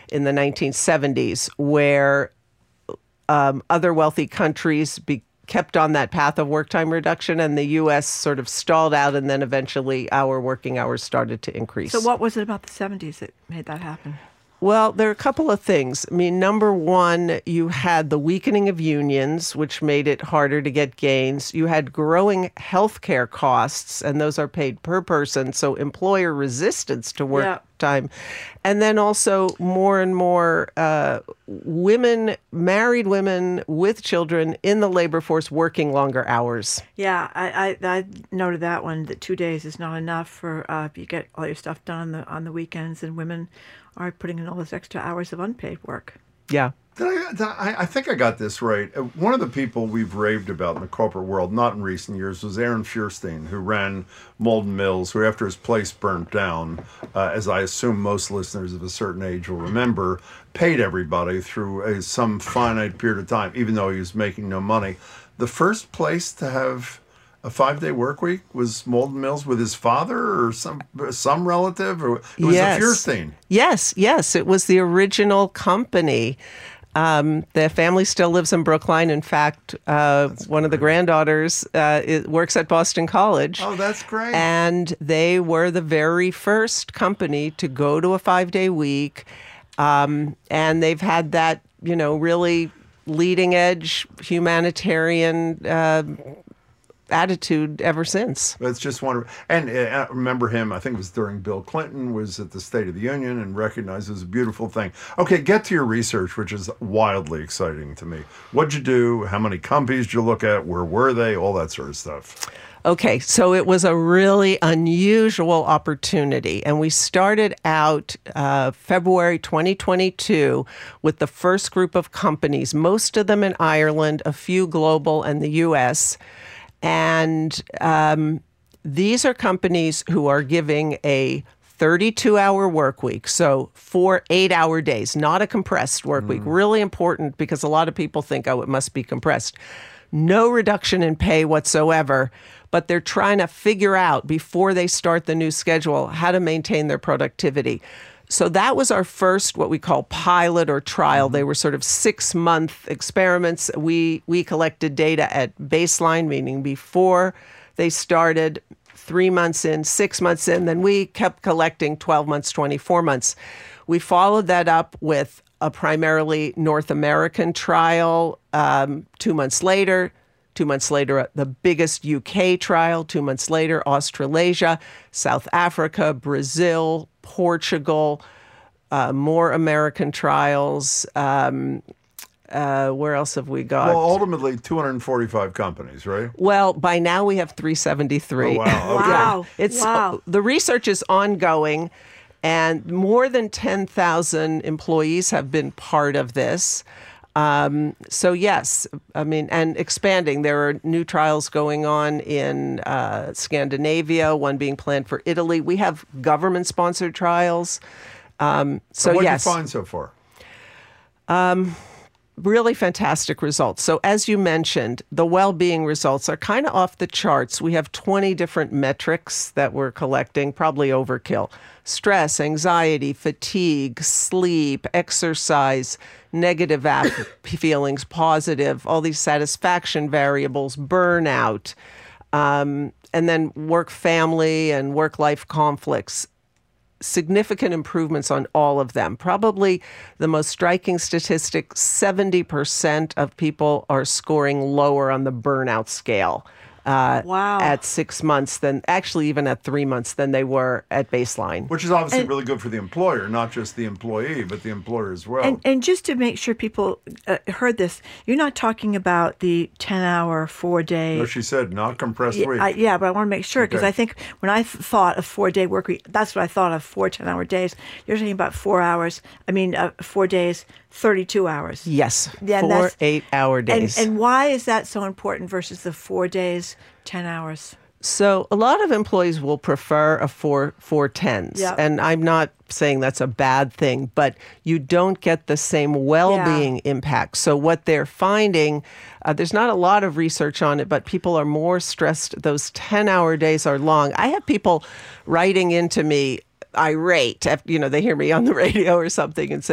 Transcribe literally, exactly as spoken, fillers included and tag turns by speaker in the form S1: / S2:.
S1: in the nineteen seventies, where um, other wealthy countries be- kept on that path of work time reduction, and the U S sort of stalled out, and then eventually our working hours started to increase.
S2: So what was it about the seventies that made that happen?
S1: Well, there are a couple of things. I mean, number one, you had the weakening of unions, which made it harder to get gains. You had growing healthcare costs, and those are paid per person, so employer resistance to work
S2: Yeah.
S1: time. And then also more and more uh, women, married women with children in the labor force working longer hours.
S2: Yeah, I, I, I noted that one, that two days is not enough for uh, you get all your stuff done on the, on the weekends, and women are putting in all those extra hours of unpaid work.
S1: Yeah.
S3: Did I, did I, I think I got this right. Uh, One of the people we've raved about in the corporate world, not in recent years, was Aaron Feuerstein, who ran Molden Mills, who after his place burnt down, uh, as I assume most listeners of a certain age will remember, paid everybody through a, some finite period of time, even though he was making no money. The first place to have a five-day work week was Molden Mills with his father or some some relative? Or it was
S1: Yes.
S3: the Feuerstein.
S1: Yes, yes. It was the original company. Um, the family still lives in Brookline. In fact, uh, one of the granddaughters uh, it works at Boston College.
S3: Oh, that's great.
S1: And they were the very first company to go to a five-day week. Um, and they've had that, you know, really leading edge humanitarian uh, attitude ever since.
S3: That's just wonderful. And uh, I remember him, I think it was during Bill Clinton, was at the State of the Union and recognized it as a beautiful thing. Okay, get to your research, which is wildly exciting to me. What'd you do? How many companies did you look at? Where were they? All that sort of stuff.
S1: Okay, so it was a really unusual opportunity, and we started out uh, February twenty twenty-two with the first group of companies, most of them in Ireland, a few global, and the U S, and um, these are companies who are giving a thirty-two hour work week, so four eight-hour days, not a compressed work mm. week. Really important because a lot of people think, oh, it must be compressed. No reduction in pay whatsoever, but they're trying to figure out before they start the new schedule how to maintain their productivity. So that was our first, what we call pilot or trial. They were sort of six-month experiments. We we collected data at baseline, meaning before they started, three months in, six months in. Then we kept collecting twelve months, twenty-four months. We followed that up with a primarily North American trial um, two months later. Two months later, the biggest U K trial. Two months later, Australasia, South Africa, Brazil, Portugal, uh, more American trials. Um, uh, where else have we got?
S3: Well, ultimately, two hundred forty-five companies, right?
S1: Well, by now we have three seventy-three.
S3: Oh, wow. Okay.
S2: Wow.
S1: It's
S2: wow.
S1: The research is ongoing, and more than ten thousand employees have been part of this. Um, so yes, I mean, and expanding. There are new trials going on in uh, Scandinavia, one being planned for Italy. We have government-sponsored trials. Um, so
S3: what
S1: yes.
S3: What did you find so far?
S1: Um, really fantastic results. So as you mentioned, the well-being results are kind of off the charts. We have twenty different metrics that we're collecting, probably overkill. Stress, anxiety, fatigue, sleep, exercise, negative ap- feelings, positive, all these satisfaction variables, burnout, um, and then work-family and work-life conflicts. Significant improvements on all of them. Probably the most striking statistic, seventy percent of people are scoring lower on the burnout scale. Uh,
S2: Wow.
S1: At six months than, actually even at three months than they were at baseline.
S3: Which is obviously
S2: And-
S3: really good for the employer, not just the employee, but the employer as well.
S2: And, and just to make sure people uh, heard this, you're not talking about the ten-hour, four-day.
S3: no, she said not compressed
S2: Yeah,
S3: week.
S2: I, yeah, but I want to make sure because
S3: Okay.
S2: I think when I th- thought of four-day work week, that's what I thought of, four ten-hour days. You're talking about four hours. I mean, uh, four days, thirty-two hours.
S1: Yes,
S2: Yeah, and
S1: four
S2: that's-
S1: eight-hour
S2: And,
S1: days.
S2: and why is that so important versus the four days, ten hours?
S1: So a lot of employees will prefer a four four tens,
S2: Yep.
S1: and I'm not saying that's a bad thing, but you don't get the same well-being impact. So what they're finding, uh, there's not a lot of research on it, but people are more stressed. Those ten-hour days are long. I have people writing into me irate, after, you know, they hear me on the radio or something and say,